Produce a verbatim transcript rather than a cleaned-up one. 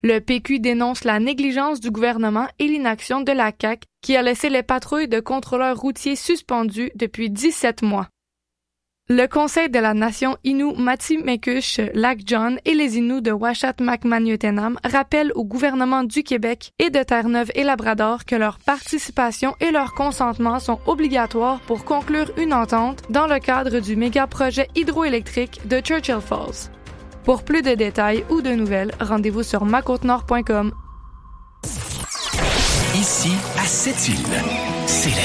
Le P Q dénonce la négligence du gouvernement et l'inaction de la C A Q qui a laissé les patrouilles de contrôleurs routiers suspendues depuis dix-sept mois. Le Conseil de la Nation Innu Matsimekush Lac John et les Inuits de Uashat-Makmaniutenam rappellent au gouvernement du Québec et de Terre-Neuve et Labrador que leur participation et leur consentement sont obligatoires pour conclure une entente dans le cadre du méga-projet hydroélectrique de Churchill Falls. Pour plus de détails ou de nouvelles, rendez-vous sur ma côte nord point com. Ici, à Sept-Îles, c'est